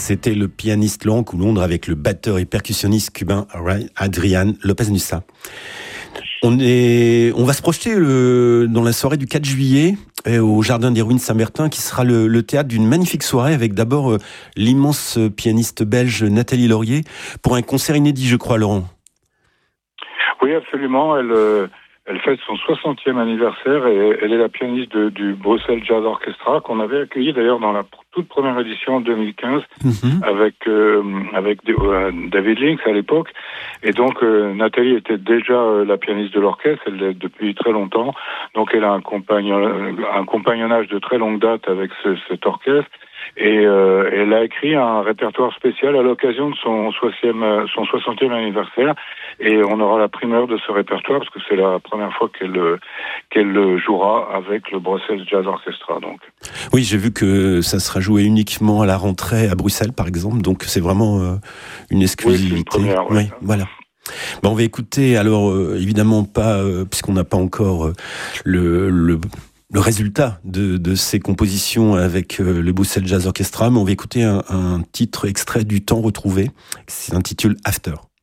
C'était le pianiste Laurent Coulondre avec le batteur et percussionniste cubain Adrián López Nussa. On va se projeter dans la soirée du 4 juillet au Jardin des Ruines Saint-Bertin, qui sera le théâtre d'une magnifique soirée avec d'abord l'immense pianiste belge Nathalie Laurier pour un concert inédit, je crois, Laurent. Oui, absolument. Elle fête son 60e anniversaire et elle est la pianiste du Bruxelles Jazz Orchestra qu'on avait accueilli d'ailleurs dans la toute première édition en 2015 avec David Links à l'époque. Et donc Nathalie était déjà la pianiste de l'orchestre, elle l'est depuis très longtemps. Donc elle a un compagnonnage de très longue date avec cet orchestre. Et elle a écrit un répertoire spécial à l'occasion de son 60e anniversaire. Et on aura la primeur de ce répertoire parce que c'est la première fois qu'elle jouera avec le Bruxelles Jazz Orchestra. Donc. Oui, j'ai vu que ça sera joué uniquement à la rentrée à Bruxelles, par exemple. Donc c'est vraiment une exclusivité. Oui, c'est une première, oui, voilà. Ben, on va écouter, alors évidemment pas, puisqu'on n'a pas encore le résultat de ces compositions avec le Bruxelles Jazz Orchestra, mais on va écouter un titre extrait du Temps retrouvé, qui s'intitule After.